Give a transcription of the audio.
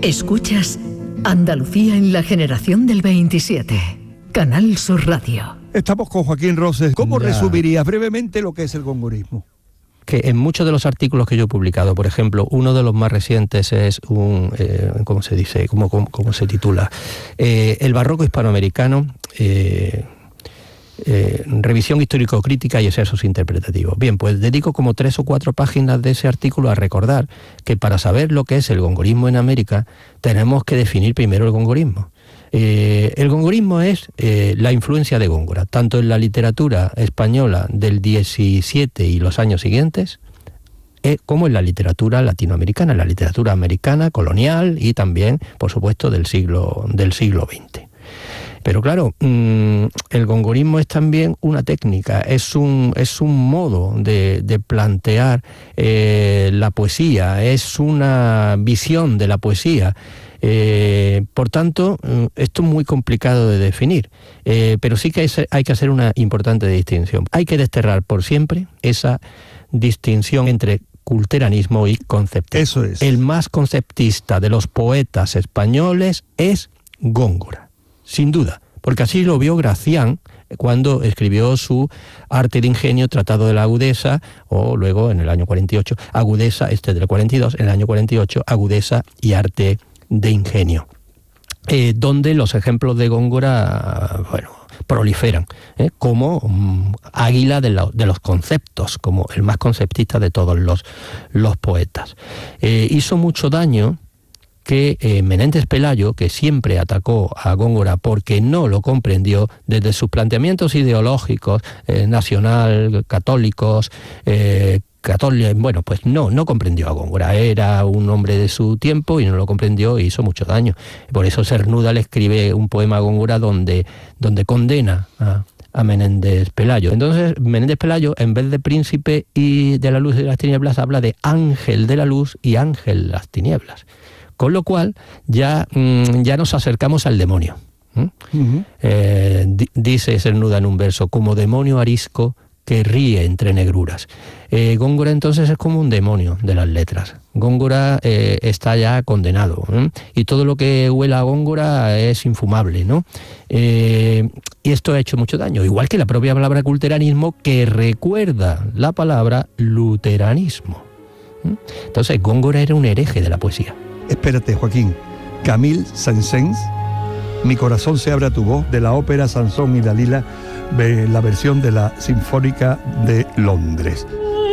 Escuchas Andalucía en la generación del 27. Canal Sur Radio. Estamos con Joaquín Roses. ¿Cómo resumirías brevemente lo que es el gongorismo? Que en muchos de los artículos que yo he publicado, por ejemplo, uno de los más recientes es un, ¿cómo se dice? ¿Cómo se titula? El barroco hispanoamericano, revisión histórico-crítica y excesos interpretativos. Bien, pues dedico como 3 o 4 páginas de ese artículo a recordar que para saber lo que es el gongorismo en América, tenemos que definir primero el gongorismo. El gongorismo es la influencia de Góngora, tanto en la literatura española del 17 y los años siguientes, como en la literatura latinoamericana, en la literatura americana, colonial y también, por supuesto, del siglo XX. Pero claro, el gongorismo es también una técnica, es un modo de plantear la poesía, es una visión de la poesía. Por tanto, esto es muy complicado de definir, pero sí que hay que hacer una importante distinción. Hay que desterrar por siempre esa distinción entre culteranismo y conceptismo. Eso es. El más conceptista de los poetas españoles es Góngora, sin duda, porque así lo vio Gracián cuando escribió su Arte de Ingenio, Tratado de la Agudeza, o luego en el año 48, Agudeza, del 42, en el año 48, Agudeza y Arte de Ingenio, donde los ejemplos de Góngora, proliferan, como águila de los conceptos, como el más conceptista de todos los poetas. Hizo mucho daño que Menéndez Pelayo, que siempre atacó a Góngora porque no lo comprendió desde sus planteamientos ideológicos, nacional, católicos, pues no comprendió a Góngora. Era un hombre de su tiempo y no lo comprendió e hizo mucho daño. Por eso Cernuda le escribe un poema a Góngora donde condena a Menéndez Pelayo. Entonces Menéndez Pelayo, en vez de príncipe y de la luz y de las tinieblas, habla de ángel de la luz y ángel de las tinieblas. Con lo cual ya nos acercamos al demonio. Uh-huh. Dice Cernuda en un verso, como demonio arisco que ríe entre negruras. Góngora entonces es como un demonio de las letras. Góngora está ya condenado, y todo lo que huela a Góngora es infumable, ¿no? Y esto ha hecho mucho daño, igual que la propia palabra culteranismo, que recuerda la palabra luteranismo. Entonces Góngora era un hereje de la poesía. Espérate, Joaquín. Camille Saint-Saëns, Mi corazón se abre a tu voz, de la ópera Sansón y Dalila, la versión de la Sinfónica de Londres.